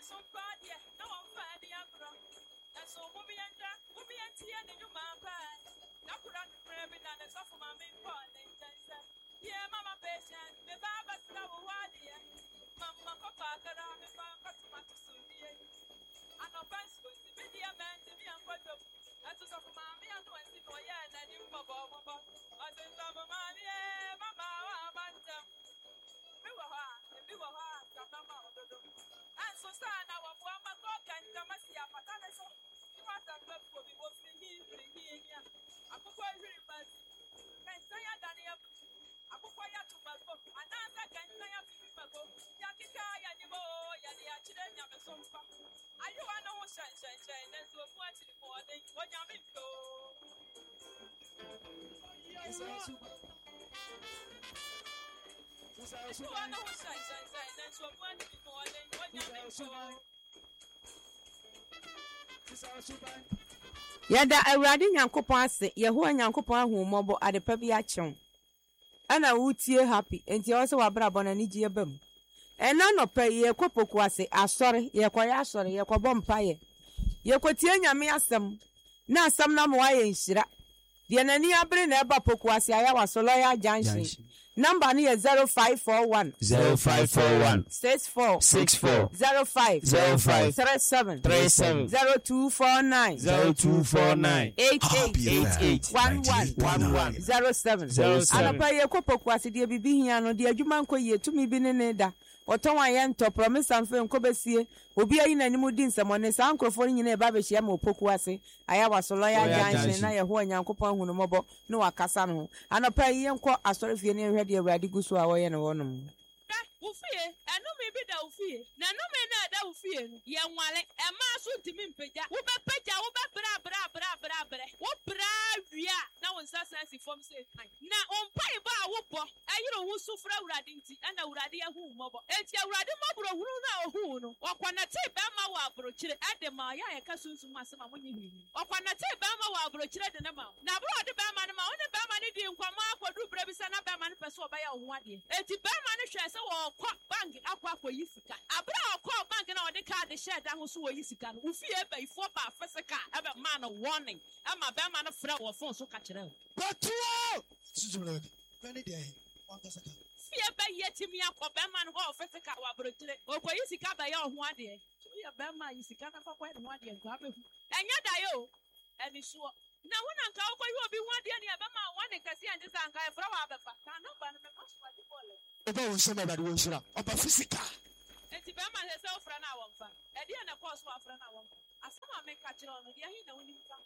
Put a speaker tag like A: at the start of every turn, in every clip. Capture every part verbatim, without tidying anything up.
A: some party, no one find the agro. And so, Bobby and Jack, Bobby and Tia, and you, my pie. Now, put on the crab and the sofa, my main part, and said, yeah, Mamma patient, the Baba flower, what dear. Mamma, Papa, that I'm a papa to my soon. And no pants was the media man to me and what up. And to some mammy, and to see no yan and you, Papa. I said, Mamma, Mamma, Mamma, we were hard, and we were hard, Mamma. And so, son, our former cock and Damasia, Patanaso, you must have left for me, was me here. I could quite really much. Can say I done it. I could quite to my book, and I can say up to me, Paco, Yakika, and you go, Yachida, Yamasompa. I do want no shine, shine, shine, and so much in the morning, what you mean to. Yes, I do. I do want no shine, shine, shine, and so much in the morning, what you mean to.
B: Yada awurade nyankopon ase yehowa nyankopon ahommobo adepa bi akyem ana wutie happy enti o se wabrabo na nigye bam ena no pe ye kopoku ase asore ye koya asore ye kobo mpaye ye kotie nyame asem na asem na mo aye nhira de nani abre na eba poku ase aya wasolo ya junction number ni zero five four one
C: zero five four one
B: six four
C: six four
B: zero five
C: zero five
B: three seven
C: three seven
B: zero two four nine
C: zero two four nine
B: eight eight
C: eight eight
B: one one
C: one one
B: zero seven
C: zero seven.
B: Anapa ye kopoku ase de bibi hia no de adwuma nko ye tumi bi ne ne da oton aye nto promise am fe nko besie obi ayi nanimu di nsemone sa ankrofo ni nyina e ba be hia ma opoku ase aya wasolo ya janse na ye ho anyankopon hunu mobo no wakasa no anapa ye nko asore fie ne hwe de awurade gusu a wo ye ne wonom
A: Ufie, and no maybe the Ufie. Now, no man that Ufie, young Wale, and Masu Timimpeja, Uba Peja, Uba Bra Bra Bra Bra Bra, what Bravia, now in Sassy from say, now on Paiba Whoop, and you know who's so fra Radinti and a Radia who mobile. It's your Radimobro who know who, or when I take Bama Wabroche at the Maya and Casus Massama when you mean, or when I take Bama Wabroche at the Nama. Now, brought the Bama, the Bama, the Quama, do Brevisana Baman Peso by a one year. It's Bama, or bank akwa kwa yisika abra kwa bank na ode card share da ho so yisika no ufie ba ifo ba fisika ebe man warning ama be man fra wo phone so ka kire
D: Patro suzume peni dey one second
A: fie ba yetimi akwa be man ho fisika wa brotire okwa yisika ba ya ho ade so ya be man yisika na fa kwa ho ade kwa be hu enya da yo eni so na wona nka okwa yi obi ho ade ne be man one kasi anje sa nka e fra wa be fa ka no ba no me pass wa di bole
D: Oba won se na won shira oba physical
A: enti be man se ofra na wonfa e dia na course wa ofra na wonfa asama me ka kire ono dia hi na woni nfa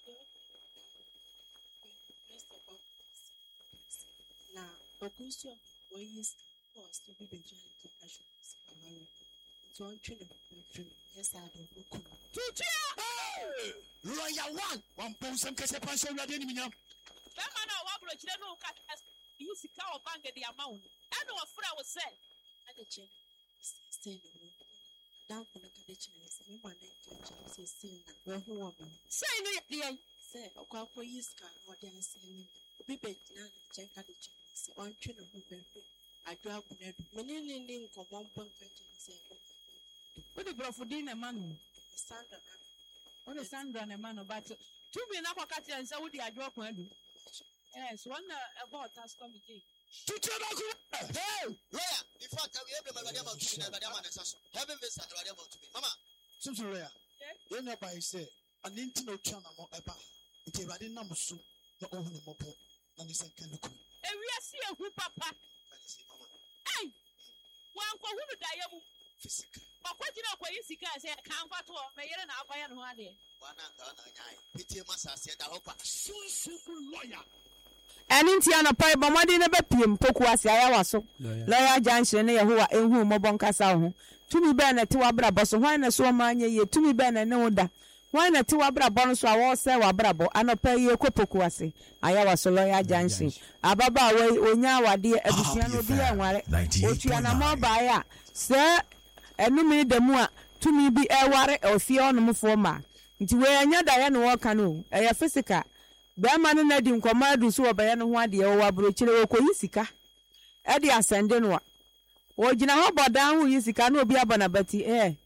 E: na okusio oyis course to be bejan to ashu amaro to ntwene ntwene yes I do oku
D: tutia royal one one pound sem kese pension na de ni minyam
A: be man na wa bro kire no ka yi sika o bank de amount and o fra wo say
E: ade che stay no down for the condition is me man na say say na we ho wo
A: say no ye
E: say okwa kwa yiska no de anse ni obi be na che ka de che say on twe no be be adu akuna du me ni ni nkomo mpa ka che say
B: what the brofudin na manu
E: Sandra
B: what the Sandra na manu but two me na kwa kati anse wo di adu akuna du yes one about task committee
D: tutia ba ku
F: hey lawyer in fact we have the about to be na man saso heaven be said about to be mama
D: simple lawyer you know by say an intino chana mo eba ite ba de nam so na ohunu mo po na ni senkan ko
A: e wi asi ehu papa ai wan ko hunu da yamu
D: physical
A: okwajina kwa yisika say kan kwato me yere na akwaya no ade
F: wana ka na nyai pite masase da hopa
D: simple lawyer
B: eni ntia na pai bomodi ne bepiem poku ase aya waso lawyer junction ne yehowa enhu mo bonkasa ho tumi be na ti wabra boso hwan na so manye ye tumi be na ne woda hwan na ti wabra bon so awo se wabra bo anopa ye kopoku ase aya waso lawyer junction ababa we onya awade abusia no bi enware otua na mo ba ya se enumi de mu a tumi bi eware ofie onumfo ma nti we anya da ya no woka no eya physical be man na di nkomadu so obaye no ho ade wo wabrochire wo koyi sika e di asende no a wo gina ho bodan ho yi sika na obi abana bati eh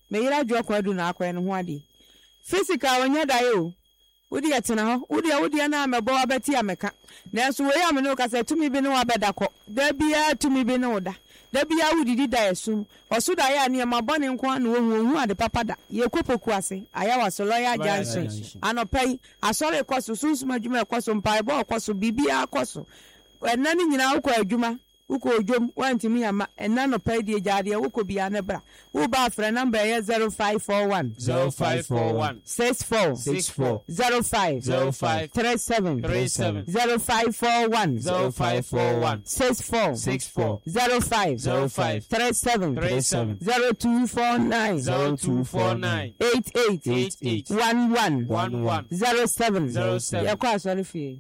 B: me yira dwo kwa du na akwa no ho ade physical wonya dae o wodi yetena ho wodi wodi na mebo abeti ameka nanso we ya me no ka se tumi bi ne wa bedakọ da bia tumi bi ne woda da bia wudidi da esum oso da ya ne ma bone nko na wo hu ade papa da ye kopoku ase aya wa so lawyer Johnson anopai asore kwaso sunsun adwuma kwaso mpai bo kwaso bibia kwaso enani nyina ukọ adwuma ukọ odwom wantimi ama enna no pai die jade ukọ bia ne bra wo ba fra number ye zero five four one
C: zero five four one
B: six four
C: six four
B: zero five
C: zero five
B: three seven
C: three seven
B: zero five four one
C: zero five four one
B: six four
C: six four
B: zero five
C: zero five
B: three seven
C: three seven
B: zero two four nine
C: zero two four nine
B: eight eight
C: eight eight
B: one one
C: one one
B: zero seven
C: zero seven.
B: yakọ asọrọ fie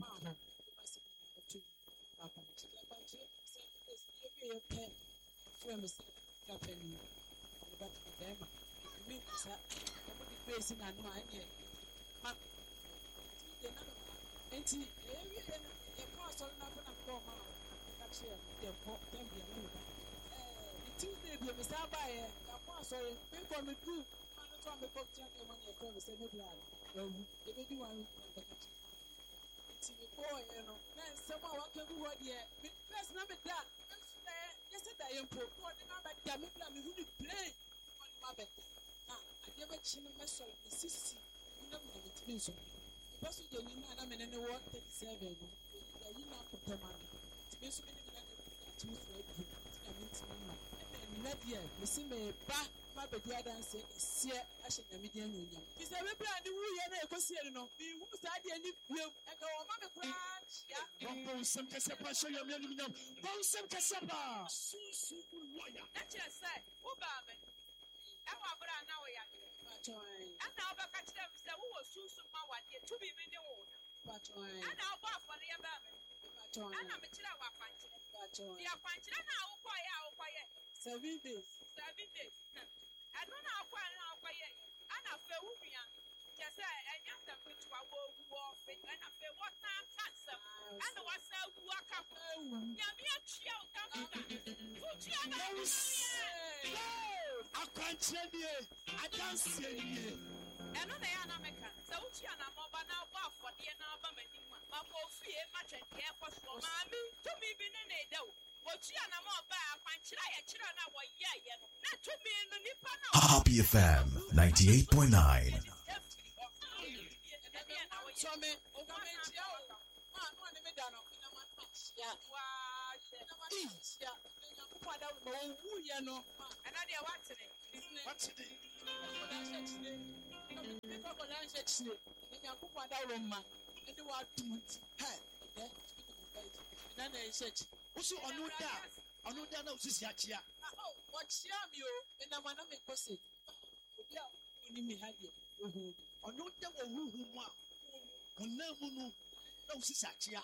D: Bonsam kasaba show your men minam. Bonsam kasaba.
A: That's just say, Ubama. I want to know ya. And now back at them, say, who was soon so my one year to be in the water. And now back for the Abama. And I'm a child of Pancha. The Pancha now quiet, quiet.
E: Seven days.
A: Seven days. I don't know quiet now quiet. And I feel we are. Just say, and you have to go to war, and I feel what time cancer. And I was so walk up. Yeah, me a child.
D: I can't tell you. I can't see you.
A: And on the American, so Chiana Moba now buff for the Anabama. My fear much and care for Mammy to me being in a dough. What Chiana Moba, Panchia, Chirana, why, yeah, not to me in the Nippon.
G: Happy F M ninety-eight point nine.
D: Also, on no doubt, on no doubt, this is Yachia.
E: Oh, what's you? And I'm not make person. Yeah, only me had it.
D: On no doubt, who who want. On no moon, no, this is Yachia.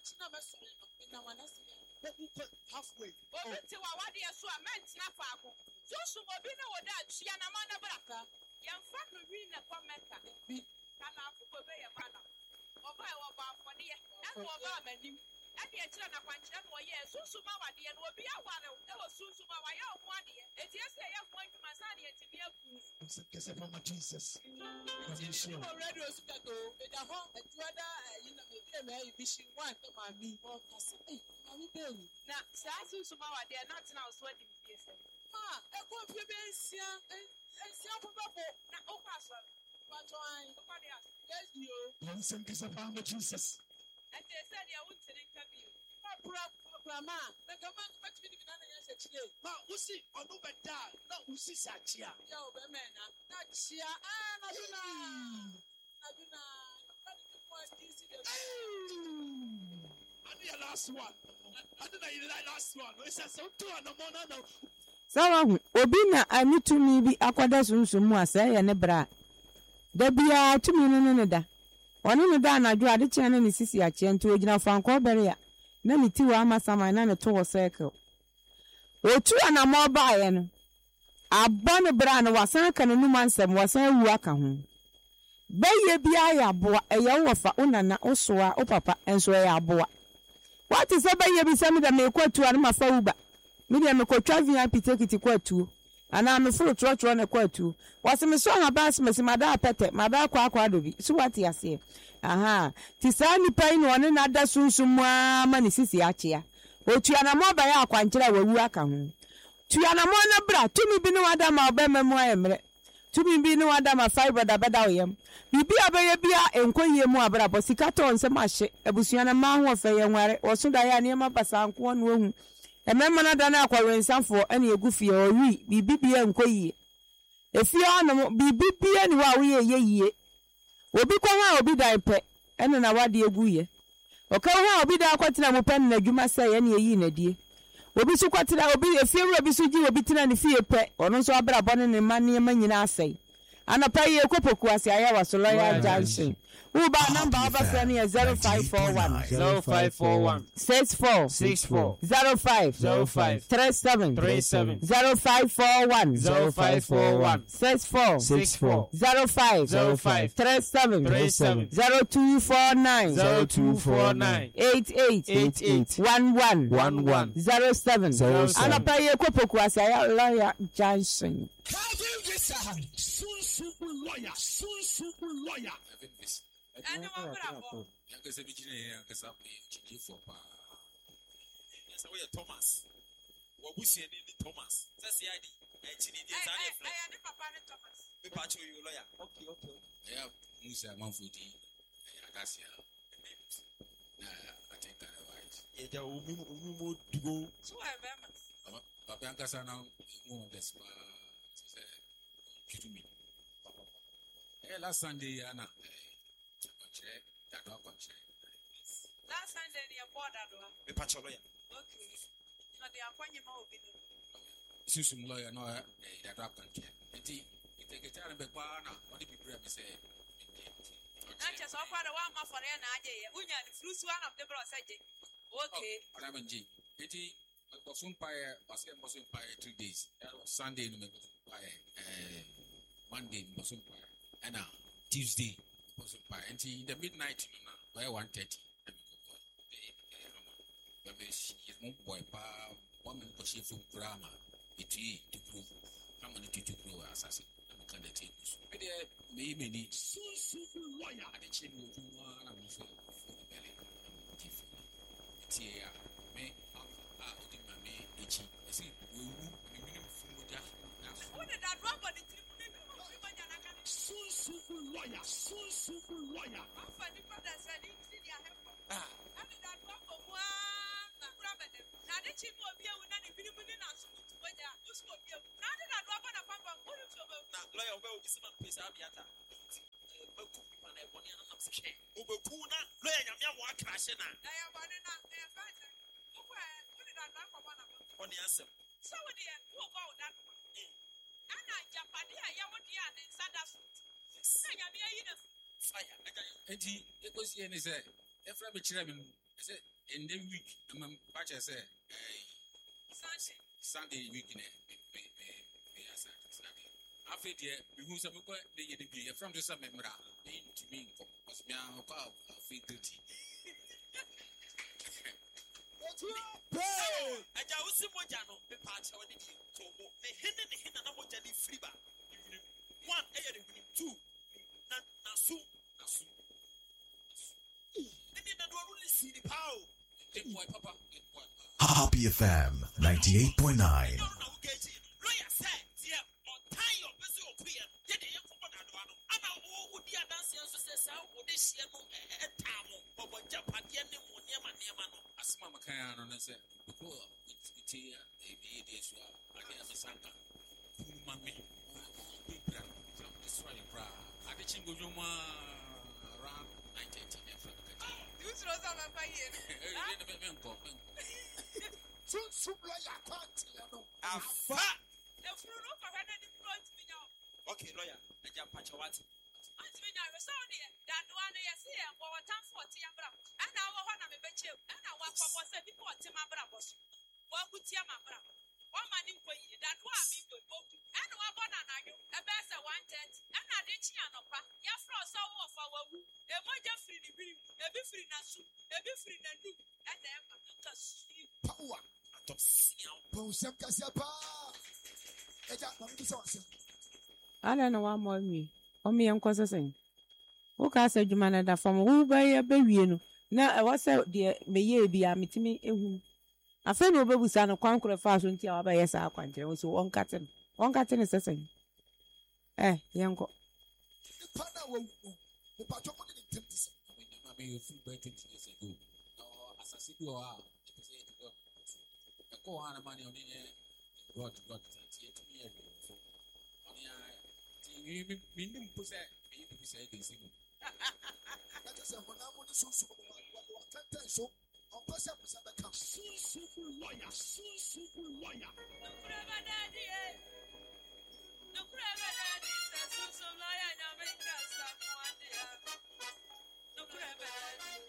D: Halfway.
A: Oh, until I want to swim, man, snap up. So, so, be no that she and a man of Braka. Young fuck, read a comment. Be can I put away a banner? Or buy a bar for the and for Barman. And the children of one channel, yes, so so my dear, will be a one. That was so so my one year. It's yes, I have one to my son here to be a
D: from Jesus.
E: Already was to go with a home at Jordan, you know, maybe fishing one to my me or Cassidy. Now, Sasu Sumawa, they are not now sweating. Ah, a confidence and self bubble. Now, oh, Pastor, but I yes, you.
D: Bonsam kasaba Jesus.
A: And they said they wouldn't interview.
E: Grandma, the command much be done against a
D: Now, we see on over that. No, we see Sachia.
E: Yo, Bemena, that's ya. Ah, Naduna. Naduna.
D: And the last one. I don't know the last one. It says so two and a mono.
B: Sawa obi na ani tumi bi akwada sunsun mu asa ya ne bra. Da bia tumi no ne da. Oni ne da na dwo ade kyene ne sisi a kye nto ogina fanko bere ya. Na ne ti wa amasama na ne to wo circle. Otu ana mo ba ye no. Abọ ne bra na wasan ka ne numa nsem wasan wu aka ho. Beye bia ya aboa eye wo fa onana osoa o papa enso ya aboa. What is beye bi sami da me kwatu an ma fa uba. Me de me kwatwa via pitekiti kwatu. ana me furu trotro na kwatu wase me so ha bas me simada pete maba kwa akwa do bi so what yase aha ti sa nipa ni one na da sunsum ma ni sisi achia otua na mo ba ya akwankyera wawu aka ho tua na mo na bra tumi bi ni wada ma obema mu ayemre tumi bi ni wada ma fiber da beda oyem bibi abeye bia enkoyie mu abra bo sika to nsem ahye abusua na ma ho fe ye nware woso da ya ne ma pasanko no ohu emema na da na akwarensanfo ene egufie owi bibi bia enkoyie efie ono bibi bia ni wa wo ye yeye obi kwa ha obi da ipe ene na wade eguye oka ha obi da akwatena mu pen na adwuma sai ene yi na die obi su kwatena obi efie ru obi su gi obi tena ne fie pe ono so abra bone ne ma ne ma nyina asai anapa ye kopoku ase aya wa so loyal junction uba number of us any zero five four one
C: zero five four one
B: six four
C: six four
B: zero five
C: zero five
B: three seven
C: three seven
B: zero five four one
C: zero five four one
B: six four
C: six four
B: zero five
C: zero five
B: three seven
C: three seven
B: zero two four nine
C: zero two four nine
B: eight eight
C: eight eight
B: one one
C: one one
B: zero seven
C: zero seven.
B: anapa ye kopoku ase aya loyal junction
D: Calvin Visa, soon super lawyer, soon super lawyer.
A: And no one bravo.
H: Thomas. What we see in Thomas. That's the idea.
A: I am the papa Thomas.
H: We patch you lawyer. Okay, okay.
I: Yeah, Musa Manfudi. That's here. I take that right.
H: Yeah, we move to go.
A: So I remember.
I: Babanka Sana, more or less. To me. Last Sunday, Anna. That dog contract.
A: Last Sunday, near border.
H: We patch a lawyer.
A: Okay. Not the appointment will be no.
I: Susan lawyer, no, that dog contract. And he take a time back. What did you say?
A: Not just offer the one for an idea. We are the fruits one of the bros. Okay.
I: I haven't G. Pity. Was umpire, was umpire three days. That was Sunday, Monday, was umpire. And now, Tuesday, was umpire. And in the midnight, by one thirty. She is one boy, one man was from grammar. It is to grow. How many to grow assassin? I'm kind of take us. Maybe so super lawyer. I didn't change one. I'm so for the belly. It's here. Me. I see, we will be from
A: what did that robber the soon
D: super lawyer, soon super lawyer.
A: I'm funny, but I said, ah, I did that robber one. Now, the chief will be able to be able to when they are used to be able to. Now, that robber a pump of water to now, lawyer will be some piece of yata. Ubukuna, lawyer, I'm one crashing. I am one in a fighter. What did that robber one on the answer? So, dear, who about that one? And I Japan, I want the other inside that food.
I: Fire. And he, it was in his head. If I be chairman, I said, in the week, I'm patch, I said, Sunday, Sunday week in it. After the we who some the be from the summer, to me, was me a cow, a feet dirty.
H: I just see what Jano, the patch of the so the hidden the hidden of what Jenny Freeba. One, two, Nasu, Nasu. And then I don't really see the power. Papa.
G: Happy F M ninety-eight point nine.
H: Lawyer said, yeah, on time your busy opinion. Did you come on that one? And I would be a dancer, so says, how would this year no a time? But what Japan, the name one near my name, as Mamma Can, and I said, before it's here, a B D S, I guess a Santa. Mammy, big brand, this one, I did you go around nineteen.
A: You throw some of my ear.
D: Soon super lawyer,
H: a fat.
A: The fruit of a hundred in front of me now.
H: Okay, lawyer, I jump patch what?
A: Until we never saw it, that one is here, or a time for Tiabra. And now I want to be better. And I want for was a before Timabra was. What would Tiamabra? One man in for you, that one be good book. And one banana, a best at one tent. And I did Chianopa. Your floor so off our woo. A moja free the green, a bit free Nasu, a bit free Nanu, and then
D: power. Don't see you. Don't see you. Eja, mami kisa wase.
B: Ala na wa mo mi. O mi en kwose sen. Wo ka se dwuma na da fam. Wo ba ye ba wie no. Na e wase de me ye bia metimi ehu. Afa na obebusa no kwankoro fa so ntia wa ba ye sa akwantere. Wo so won kate no. Won kate ne sesen. Eh, yenko.
D: Pana wo wo. Me pa choko ni tempt se.
I: I mean, you feel by twenty years ago. No, as I said, you are. Go on a money on the God, God, yet to me. You mean, possess me to be said this.
D: That is a monopoly so so. So, on person was at the camp. Super lawyer, super lawyer.
A: No forever daddy. No forever daddy. So lawyer, now make us someone there. No forever daddy.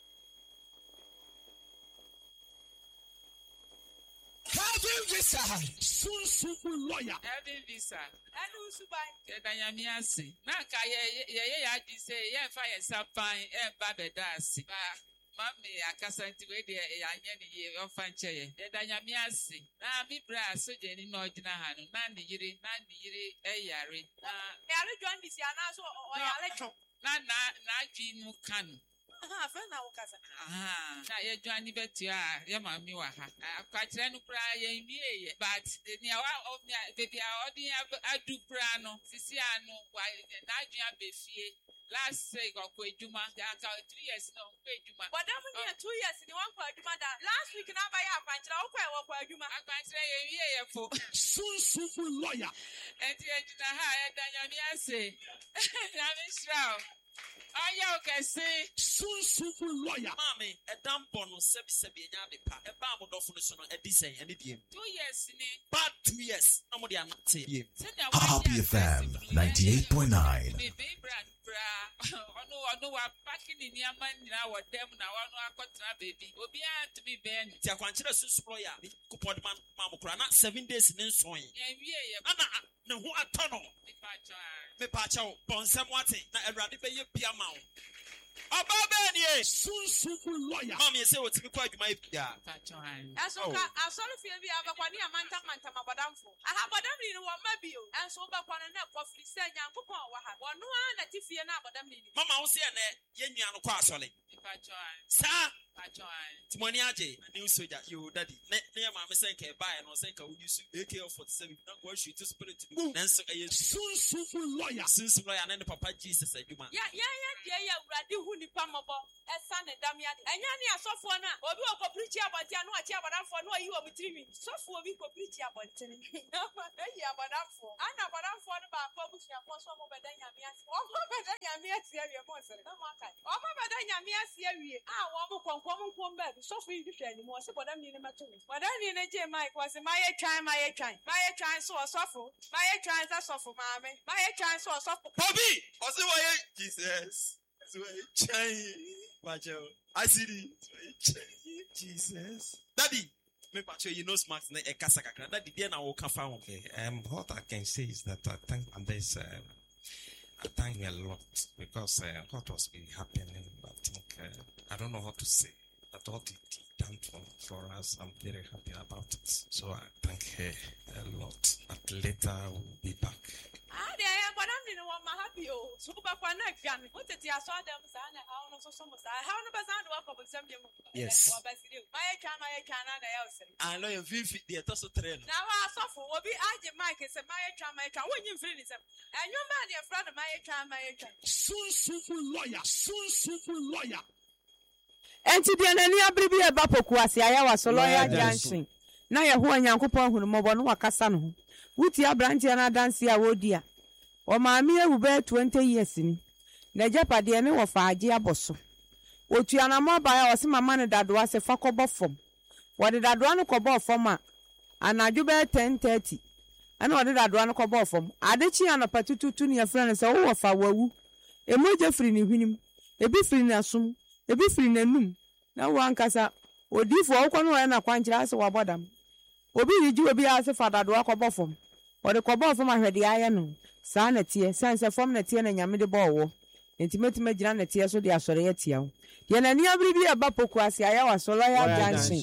H: Having visa, soon super lawyer.
C: Having visa.
A: And who's by
C: Danyamiasi. Naka ye ye ye ya di say ye fa ye sapan e ba bedasi. Ba mami akasanti we de ya anye ni ye ofanche ye. Danyamiasi. Na mi bra so je ni no gina ha no. Na ni yire, na ni yire e yare. Na
A: Yale join this year now so or yale.
C: na na na dwi nu kanu.
A: Aha, fa na wo kasa.
C: Aha. Na ye dwani betu a ye mami wa ha. Akwatre no kra ye nwie ye. But ni awa of me baby a odi adu kra no. Sisi anu wa na dwi abefie. Last say go ko ejuma. Aka three years no ko ejuma.
A: But them near two years ni one for ejuma da. Last week na ba ya akwantre wo kwa wo kwa ejuma.
C: Akwatre ye wie ye fo.
H: Soon super lawyer.
C: Enti ejina ha ye danyami ase. Na mi shrao. Aya okese.
H: Soon super lawyer.
F: Mami, a damp on sebi sebi and yadi a bam of no a decent and idiom.
C: Two years ni.
F: But two years, nobody are not saying.
G: Happy F M ninety-eight point nine.
C: Baby brand bra. Ono ono wa packing in your man now what them now ono akotra baby. Obi a to be ben.
F: Tia kwanchira susproya. Kupod man mamukra not seven days in soin.
C: Yeah, yeah.
F: Ana no who a tunnel. Me pacho bon samwati na erade be ye bia ma wo. Ababa ni
H: soon super lawyer.
F: Mami say what me kwa adwuma bia.
C: Pacho han.
A: Aso ka asori fie bi abakwa ni amanta manta mabadamfo. Aha badam ni wo mabio. Enso bakwa na kofri se nyankopon wa ha. Wono a na tifie na abadam ni.
F: Mama wo se na ye nua no kwa asole.
C: Pacho han.
F: Sa
C: Pacho han.
F: Timoni aje new soldier you daddy. Na na mama say ka buy no say ka we use A K forty-seven na go shoot to spirit. Nanso ka ye
H: soon super lawyer.
F: Soon super lawyer na papa Jesus adwuma.
A: Ya ya ya de ya urade hu nipa mobo. Esa ne dam ya de. Enya ne asofo na obi o ko preach abonte anu achi abadamfo no ayi o mitrimi. Sofo obi ko preach abonte ni. Ayi abadamfo. Ana abadamfo no ba ko busia ko so mo bedanya mi ase. O mo bedanya mi ase awie mo sere. Na mo aka. O mo bedanya mi ase awie. Ah wo mo konko mo nkom ba bi. Sofo yi hwehwe ni mo se bodam ni ne mato. Bodam ni ne je mic was my try my try. My try so sofo. My try so sofo maame. My try so sofo.
F: Bobby, osi wo ye Jesus. So change. Watch out. I see the Jesus. Daddy, me pacho you know smart na e kasa kakra. Daddy dey na wo ka fa ho.
J: Okay, um, what I can say is that I thank this. Uh, I thank me a lot because uh, what was really happening. I think uh, I don't know what to say. But all it done for, for us, I'm very happy about it. So I thank her a lot. But later we'll be back.
A: Ah, there, but I'm in one happy. Oh, so back one night, Jan. What did you saw them? Sana, how no so much. How no bazan work up with some.
F: Yes.
A: My can, my can, and else.
F: I know you feel fit there. That's a train.
A: Now I suffer. Will be I, Mike, and say, my can, my can. When you finish them, and your man, your friend, my can, my can.
H: Soon super lawyer. Soon super lawyer.
B: Enti dia na ni abiri bi eba pokuase aya wa so lawyer junction na ye ho Nyankopon hunu mobo no wakasa no ho wuti abrantia na danse a wodi a o maami ewu be twenty years ni na japade ne wo faaje aboso otua na mo ba ya o se mama ne dadoa se fa kobo fom wo de dadoa no kobo fom a anadwo be ten thirty ana wo de dadoa no kobo fom adechi anopa tututu ne afra ne se wo fa wawu emoje firi ne hwinim ebi firi na sum ebi firi nanum na wankasa odifo okonu na kwankyira ase wabodam obi yiji obi ase fadado akobofom ode kobofom ahwede aye no saa na tie sense fom na tie na nyame de bowo entimetim agina na tie so de asore ye tie wo ye na ni abiri bi aba poku ase aye wa solo ya junction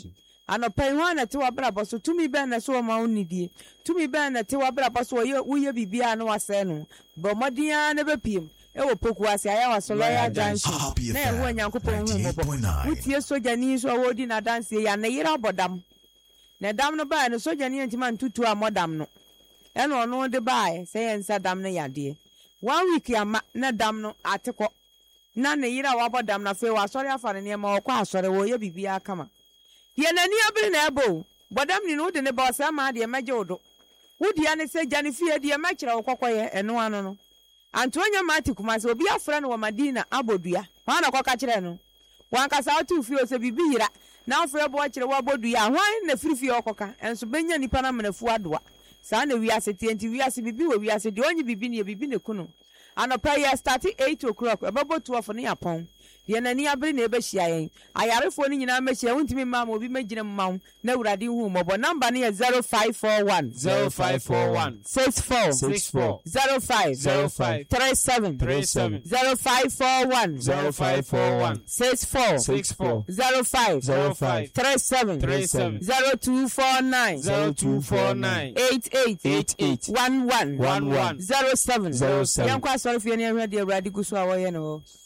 B: anɔpa yi ho na te wabrabɔ so tumi bɛn na so ɔma wo nidie tumi bɛn na te wabrabɔ so woyɛ woyɛ biribiara na wasɛe no bɔ mmɔden ara na bɛpiem ɛwɔ poku ase ayɛ wa so lɔya junction na ɛho Nyankopɔn hu mmɔbɔ wotie sogyani so a wɔdi na dansie ya na yere abɔ dam na dam no baa no sogyani ntima ntutu a mɔdam no ɛna ɔno de baa sɛ yɛ nsa dam no yadeɛ one week ama na dam no atekɔ na ne yere a wabɔ dam na afei wasɔre afa ne nneɛma wɔkɔ asɔre wɔyɛ biribiara kama deɛ n'ani abere na ɛbɔ bɔdam ni no wode ne ba ɔsɛ ma deɛ mɛgye wo do wodia ne sɛ gya ne fie deɛ mɛkyerɛ wo kɔkɔyɛ ɛno ano no Antonia Mati Kumasi obi afra no wa Madina abodua hwan na kɔka kyerɛ no wankasa otu fie o sɛ bibi yira na afra bo kyerɛ wa bodua hwan na firifie ɔkɔka enso benya nipa na mnafu adoa saa na wiase tienti wiase bibi wo wiase de onyi bibi ne bibi ne kuno anopa ya start eight o'clock ebebo twelve ne yapon de na ni abere na ebehia yɛn ayarefo ne nyina mehia wontimi ma ma obi megina mma na awurade hu mmɔbɔ number ne yɛ zero five four one
K: zero five four one
B: six four
K: six four
B: zero five
K: zero five
B: three seven
K: three seven
B: zero five four one
K: zero five four one
B: six four
K: six four
B: zero five
K: zero five
B: three seven
K: three seven
B: zero two four nine
K: zero two four nine
B: eight eight
K: eight eight
B: one one
K: one one
B: zero seven
K: zero seven.
B: Yankwa sorry for any de awurade gu so a wɔyɛ no